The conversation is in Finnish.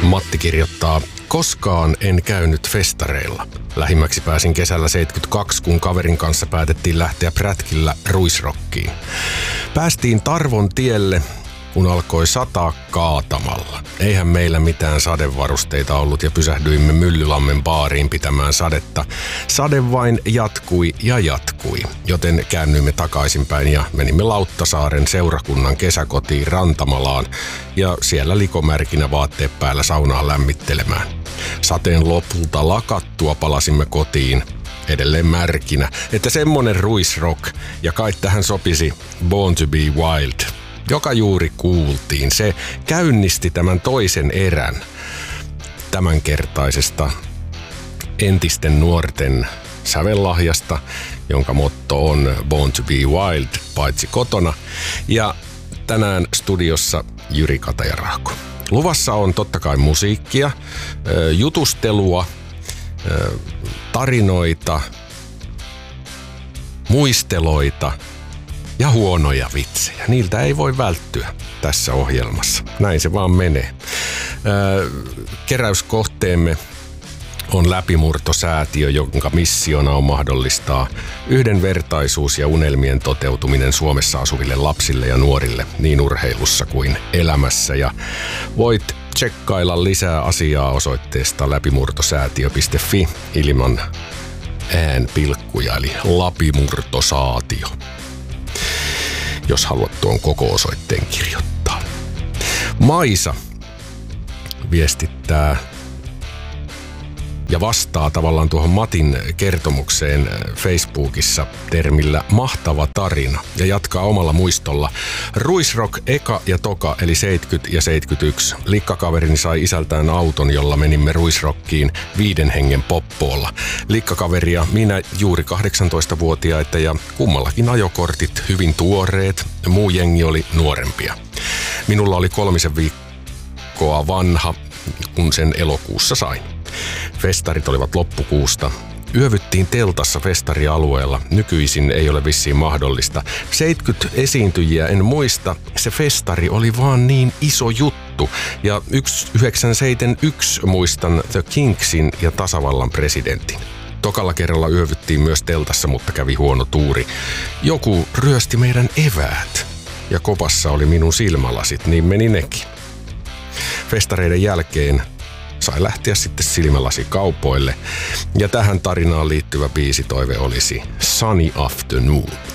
Matti kirjoittaa, koskaan en käynyt festareilla. Lähimmäksi pääsin kesällä 72, kun kaverin kanssa päätettiin lähteä prätkillä ruisrockiin. Päästiin Tarvon tielle, kun alkoi sataa kaatamalla. Eihän meillä mitään sadevarusteita ollut ja pysähdyimme Myllylammen baariin pitämään sadetta. Sade vain jatkui ja jatkui, joten käännyimme takaisinpäin ja menimme Lauttasaaren seurakunnan kesäkotiin Rantamalaan ja siellä likomärkinä vaatteet päällä saunaa lämmittelemään. Sateen lopulta lakattua palasimme kotiin edelleen märkinä, että semmonen ruisrock ja kai tähän sopisi Born to be Wild, joka juuri kuultiin. Se käynnisti tämän toisen erän tämänkertaisesta entisten nuorten sävellahjasta, jonka motto on Born to be Wild, paitsi kotona. Ja tänään studiossa Jyri Katajaraako. Luvassa on totta kai musiikkia, jutustelua, tarinoita, muisteloita ja huonoja vitsejä. Niiltä ei voi välttyä tässä ohjelmassa. Näin se vaan menee. Keräyskohteemme on Läpimurtosäätiö, jonka missiona on mahdollistaa yhdenvertaisuus ja unelmien toteutuminen Suomessa asuville lapsille ja nuorille niin urheilussa kuin elämässä. Ja voit tsekkailla lisää asiaa osoitteesta läpimurtosäätiö.fi ilman äänpilkkuja, eli Lapimurtosaatio, jos haluat tuon koko osoitteen kirjoittaa. Maisa viestittää ja vastaa tavallaan tuohon Matin kertomukseen Facebookissa termillä mahtava tarina ja jatkaa omalla muistolla. Ruisrock eka ja toka eli 70 ja 71. Likkakaverini sai isältään auton, jolla menimme Ruisrockiin 5 hengen poppoolla. Likkakaveri ja minä juuri 18-vuotiaita ja kummallakin ajokortit hyvin tuoreet. Muu jengi oli nuorempia. Minulla oli 3 viikkoa vanha, kun sen elokuussa sain. Festarit olivat loppukuusta. Yövyttiin teltassa festarialueella. Nykyisin ei ole vissiin mahdollista. 70 esiintyjiä en muista. Se festari oli vaan niin iso juttu. Ja 1971 muistan The Kingsin ja tasavallan presidentin. Tokalla kerralla yövyttiin myös teltassa, mutta kävi huono tuuri. Joku ryösti meidän eväät. Ja kopassa oli minun silmälasit, niin meni nekin. Festareiden jälkeen sai lähteä sitten silmälasikaupoille. Ja tähän tarinaan liittyvä biisitoive olisi Sunny Afternoon.